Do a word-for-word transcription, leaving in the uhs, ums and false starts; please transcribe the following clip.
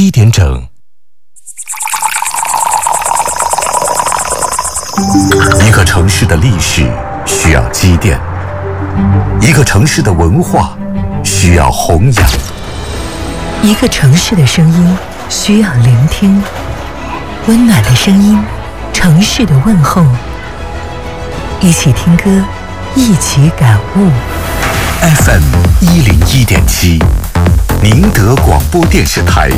一点整。一个城市的历史需要积淀，一个城市的文化需要弘扬， 一个城市的声音需要聆听。温暖的声音，城市的问候。一起听歌，一起感悟。 F M 一零一点七，宁德广播电视台